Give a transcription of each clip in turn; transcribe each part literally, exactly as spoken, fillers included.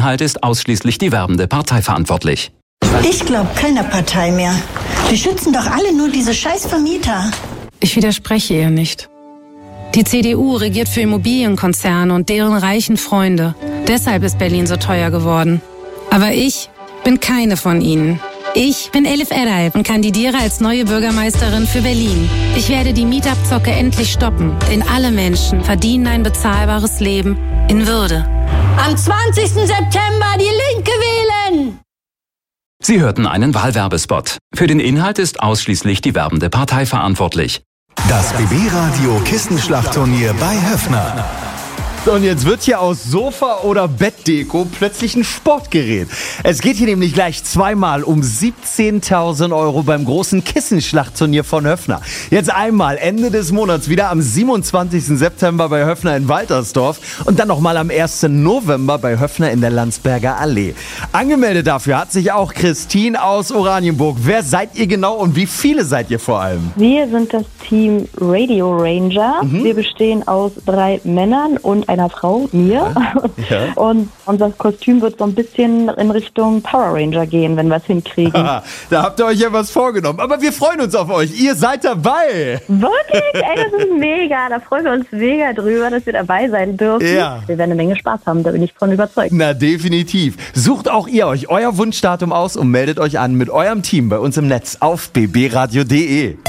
Inhalt ist ausschließlich die werbende Partei verantwortlich. Ich glaube keiner Partei mehr. Die schützen doch alle nur diese scheiß Vermieter. Ich widerspreche ihr nicht. Die C D U regiert für Immobilienkonzerne und deren reichen Freunde. Deshalb ist Berlin so teuer geworden. Aber ich bin keine von ihnen. Ich bin Elif Eray und kandidiere als neue Bürgermeisterin für Berlin. Ich werde die Mietabzocke endlich stoppen, denn alle Menschen verdienen ein bezahlbares Leben in Würde. Am zwanzigsten September die Linke wählen! Sie hörten einen Wahlwerbespot. Für den Inhalt ist ausschließlich die werbende Partei verantwortlich. Das B B-Radio Kissenschlachtturnier bei Höffner. Und jetzt wird hier aus Sofa- oder Bettdeko plötzlich ein Sportgerät. Es geht hier nämlich gleich zweimal um siebzehntausend Euro beim großen Kissenschlachtturnier von Höffner. Jetzt einmal Ende des Monats wieder am siebenundzwanzigsten September bei Höffner in Waltersdorf und dann nochmal am ersten November bei Höffner in der Landsberger Allee. Angemeldet dafür hat sich auch Christine aus Oranienburg. Wer seid ihr genau und wie viele seid ihr vor allem? Wir sind das Team Radio Ranger. Mhm. Wir bestehen aus drei Männern und einer Frau, mir. Ja. Und unser Kostüm wird so ein bisschen in Richtung Power Ranger gehen, wenn wir es hinkriegen. Da habt ihr euch ja was vorgenommen. Aber wir freuen uns auf euch. Ihr seid dabei. Wirklich? Ey, das ist mega. Da freuen wir uns mega drüber, dass wir dabei sein dürfen. Ja. Wir werden eine Menge Spaß haben, da bin ich von überzeugt. Na, definitiv. Sucht auch ihr euch euer Wunschdatum aus und meldet euch an mit eurem Team bei uns im Netz auf b b radio punkt d e.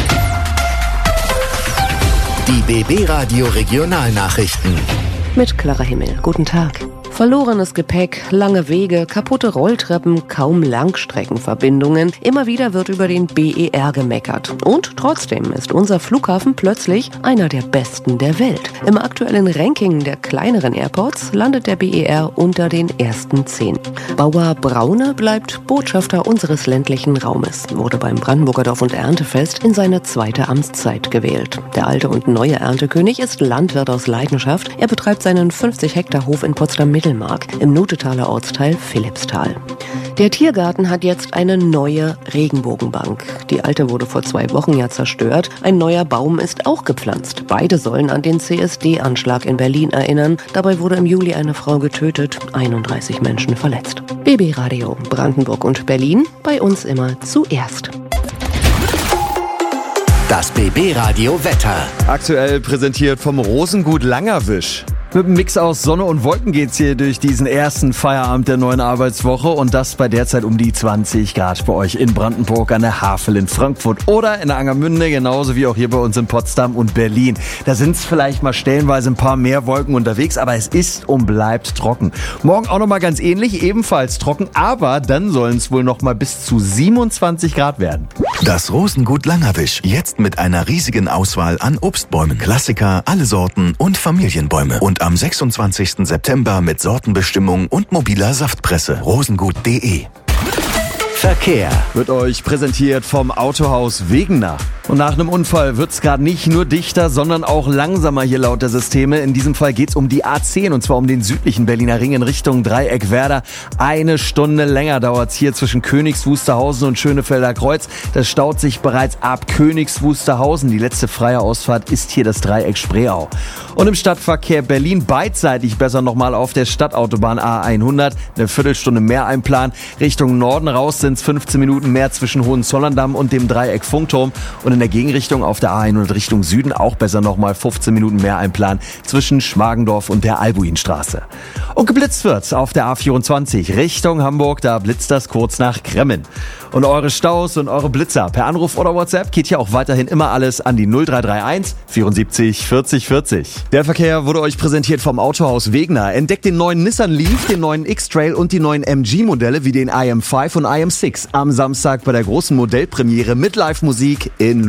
Die B B-Radio Regionalnachrichten. Mit Clara Himmel. Guten Tag. Verlorenes Gepäck, lange Wege, kaputte Rolltreppen, kaum Langstreckenverbindungen. Immer wieder wird über den B E R gemeckert. Und trotzdem ist unser Flughafen plötzlich einer der besten der Welt. Im aktuellen Ranking der kleineren Airports landet der B E R unter den ersten zehn. Bauer Braune bleibt Botschafter unseres ländlichen Raumes, wurde beim Brandenburger Dorf- und Erntefest in seine zweite Amtszeit gewählt. Der alte und neue Erntekönig ist Landwirt aus Leidenschaft. Er betreibt seinen fünfzig Hektar Hof in Potsdam-Mittelmark im Nutetaler Ortsteil Philippsthal. Der Tiergarten hat jetzt eine neue Regenbogenbank. Die alte wurde vor zwei Wochen ja zerstört. Ein neuer Baum ist auch gepflanzt. Beide sollen an den C S D-Anschlag in Berlin erinnern. Dabei wurde im Juli eine Frau getötet, einunddreißig Menschen verletzt. B B-Radio Brandenburg und Berlin, bei uns immer zuerst. Das B B-Radio Wetter. Aktuell präsentiert vom Rosengut Langerwisch. Mit einem Mix aus Sonne und Wolken geht's hier durch diesen ersten Feierabend der neuen Arbeitswoche und das bei derzeit um die zwanzig Grad bei euch in Brandenburg, an der Havel in Frankfurt oder in Angermünde, genauso wie auch hier bei uns in Potsdam und Berlin. Da sind's vielleicht mal stellenweise ein paar mehr Wolken unterwegs, aber es ist und bleibt trocken. Morgen auch nochmal ganz ähnlich, ebenfalls trocken, aber dann sollen es wohl nochmal bis zu siebenundzwanzig Grad werden. Das Rosengut Langerwisch, jetzt mit einer riesigen Auswahl an Obstbäumen, Klassiker, alle Sorten und Familienbäume. Und am sechsundzwanzigsten September mit Sortenbestimmung und mobiler Saftpresse. rosengut punkt d e. Verkehr wird euch präsentiert vom Autohaus Wegener. Und nach einem Unfall wird's gerade nicht nur dichter, sondern auch langsamer hier laut der Systeme. In diesem Fall geht's um die A zehn und zwar um den südlichen Berliner Ring in Richtung Dreieckwerder. Eine Stunde länger dauert's hier zwischen Königs Wusterhausen und Schönefelder Kreuz. Das staut sich bereits ab Königs Wusterhausen. Die letzte freie Ausfahrt ist hier das Dreieck Spreeau. Und im Stadtverkehr Berlin beidseitig besser nochmal auf der Stadtautobahn A hundert. Eine Viertelstunde mehr einplanen. Richtung Norden raus sind's fünfzehn Minuten mehr zwischen Hohenzollern-Damm und dem Dreieck Funkturm. Und in der Gegenrichtung auf der A hundert Richtung Süden auch besser nochmal fünfzehn Minuten mehr einplanen zwischen Schmargendorf und der Albuinstraße. Und geblitzt wird's auf der A vierundzwanzig Richtung Hamburg, da blitzt das kurz nach Kremmen. Und eure Staus und eure Blitzer per Anruf oder WhatsApp geht hier auch weiterhin immer alles an die null drei drei eins vierundsiebzig vierzig vierzig. Der Verkehr wurde euch präsentiert vom Autohaus Wegener. Entdeckt den neuen Nissan Leaf, den neuen X-Trail und die neuen M G-Modelle wie den I M fünf und I M sechs am Samstag bei der großen Modellpremiere mit Live-Musik in